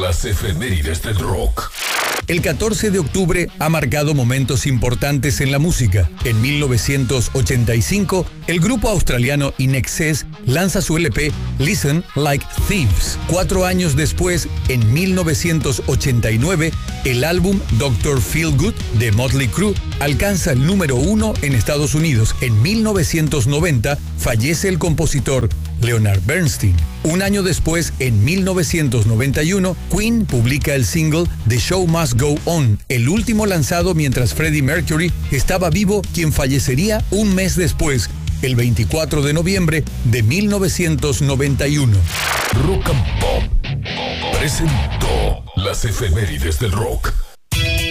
Las efemérides del rock. El 14 de octubre ha marcado momentos importantes en la música. En 1985, el grupo australiano In Excess lanza su LP Listen Like Thieves. 4 años después, en 1989, el álbum Dr. Feelgood de Motley Crue alcanza el número 1 en Estados Unidos. En 1990, fallece el compositor Leonard Bernstein. Un año después, en 1991, Queen publica el single The Show Must Go On, el último lanzado mientras Freddie Mercury estaba vivo, quien fallecería un mes después, el 24 de noviembre de 1991. Rock and Pop presentó las efemérides del rock.